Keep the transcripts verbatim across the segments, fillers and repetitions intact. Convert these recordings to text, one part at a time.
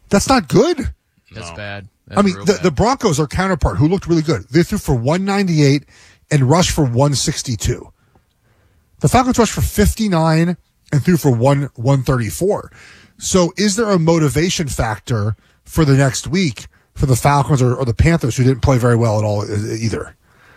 That's not good. That's No. bad. That's I mean, the, bad. the Broncos are counterpart, who looked really good. They threw for one ninety-eight and rushed for one sixty-two. The Falcons rushed for fifty-nine and threw for one one thirty-four. So is there a motivation factor for the next week for the Falcons or, or the Panthers, who didn't play very well at all either?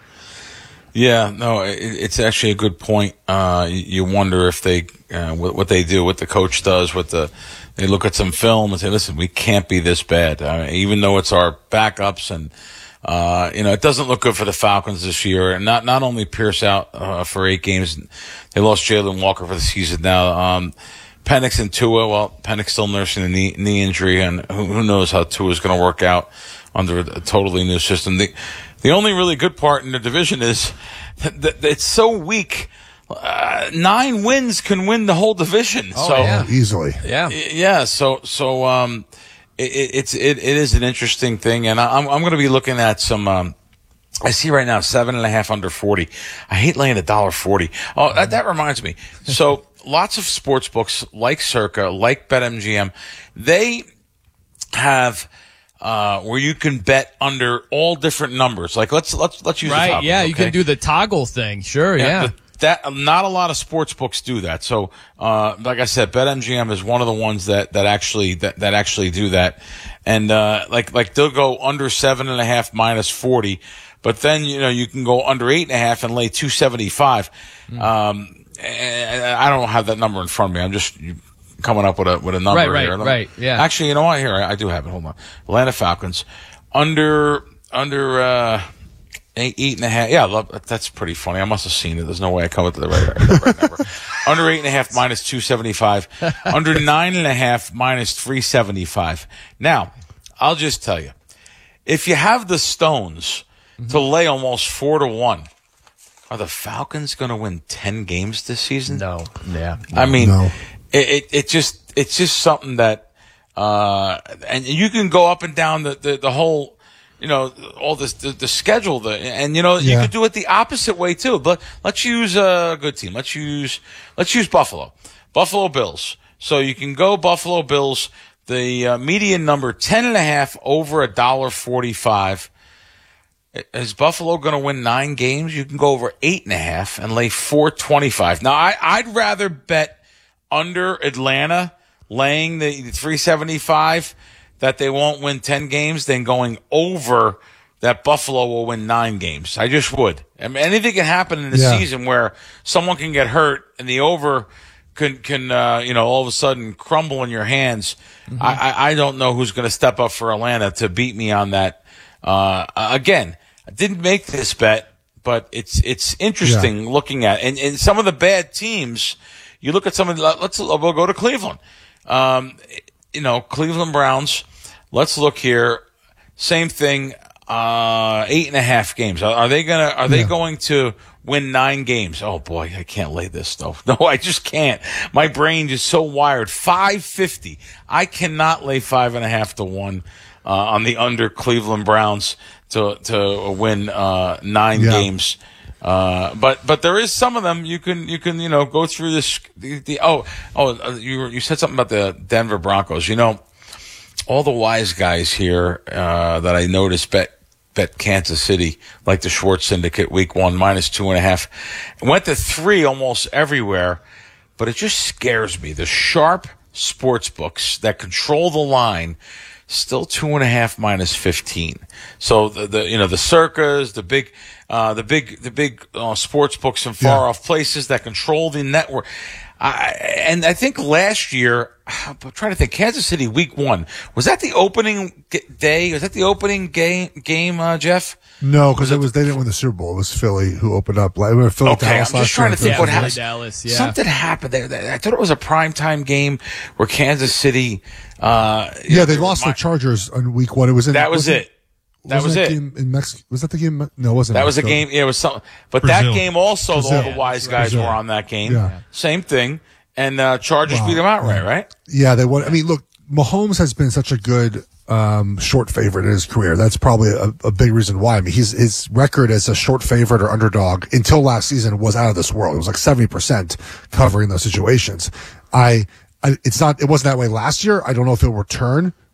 Yeah, no, it, it's actually a good point. Uh, you wonder if they, uh, what, what they do, what the coach does, what the, they look at some film and say, listen, we can't be this bad. Uh, even though it's our backups and, uh, you know, it doesn't look good for the Falcons this year. And not, not only Pierce out, uh, for eight games, they lost Jalen Walker for the season now. Um, Penix and Tua, well, Penix still nursing a knee, knee injury, and who, who knows how Tua is going to work out under a totally new system. The, the only really good part in the division is that, that it's so weak. Uh, nine wins can win the whole division. Oh, so yeah. Easily. yeah. yeah, so so um, it, it's it, it is an interesting thing, and I'm I'm going to be looking at some. Um, I see right now seven and a half under forty. I hate laying a dollar forty. Oh, that, that reminds me. So lots of sports books like Circa, like BetMGM, they have uh, where you can bet under all different numbers. Like let's let's let's use the Right, top yeah, one, you okay? can do the toggle thing. Sure, yeah. the- that not a lot of sports books do that. So, uh, like I said, BetMGM is one of the ones that, that actually that, that actually do that. And uh, like like they'll go under seven and a half minus forty, but then you know you can go under eight and a half and lay two seventy five. Mm. Um, and I don't have that number in front of me. I'm just coming up with a with a number Right, right, here. right, yeah. Actually, you know what? Here I, I do have it. Hold on. Atlanta Falcons under under. Uh, Eight, eight and a half. Yeah, love, that's pretty funny. I must have seen it. There's no way I come up with the right, the right number. Under eight and a half minus two seventy five. Under nine and a half minus three seventy five. Now, I'll just tell you, if you have the stones mm-hmm. to lay almost four to one, are the Falcons going to win ten games this season? No. Yeah. No. I mean, No. it, it it just it's just something that, uh, and you can go up and down the the, the whole. You know, all this, the, the schedule, the, and you know, Yeah. you could do it the opposite way too. But let's use a good team. Let's use, let's use Buffalo, Buffalo Bills. So you can go Buffalo Bills, the uh, median number, ten and a half over a dollar forty-five. Is Buffalo going to win nine games? You can go over eight and a half and lay four twenty-five. Now I, I'd rather bet under Atlanta laying the three seventy-five. That they won't win ten games, than going over that Buffalo will win nine games. I just would. I mean, anything can happen in the Yeah. season where someone can get hurt and the over can, can uh, you know, all of a sudden crumble in your hands. Mm-hmm. I, I, I don't know who's going to step up for Atlanta to beat me on that. Uh, again, I didn't make this bet, but it's it's interesting yeah. looking at and, and some of the bad teams. You look at some of the, let's we'll go to Cleveland. Um, you know, Cleveland Browns. Let's look here. Same thing. Uh, eight and a half games. Are, are they gonna? Are they yeah. going to win nine games? Oh boy, I can't lay this stuff. No, I just can't. My brain is so wired. Five fifty. I cannot lay five and a half to one uh, on the under Cleveland Browns to to win uh, nine yeah. games. Uh, but but there is some of them you can you can you know go through this. The, the oh oh you you said something about the Denver Broncos. You know. All the wise guys here uh, that I noticed bet bet Kansas City, like the Schwartz Syndicate, week one, minus two and a half. It went to three almost everywhere, but it just scares me. The sharp sports books that control the line, still two and a half minus fifteen. So the, the you know the Circas, the big uh, the big the big uh, sports books in far yeah. off places that control the network. I, and I think last year, I'm trying to think, Kansas City week one, was that the opening day? Was that the opening game, game uh, Jeff? No, because it was, they didn't win the Super Bowl. It was Philly who opened up. Like, Philly, okay, Dallas I'm just trying to think yeah, what happened. Dallas, yeah. Something happened there. I thought it was a primetime game where Kansas City, uh, yeah, they lost my, the Chargers on week one. It was in, that was it. That was that it. Game in Mexico? Was that the game? No, it wasn't. That was Mexico. a game. Yeah, it was something. But Brazil. that game also, Brazil. all the wise guys Brazil. were on that game. Yeah. Same thing. And uh, Chargers wow. beat them outright, right? Yeah, they won. I mean, look, Mahomes has been such a good um, short favorite in his career. That's probably a, a big reason why. I mean, he's, his record as a short favorite or underdog until last season was out of this world. It was like seventy percent covering those situations. I, I, it's not, it wasn't that way last year. I don't know if it'll return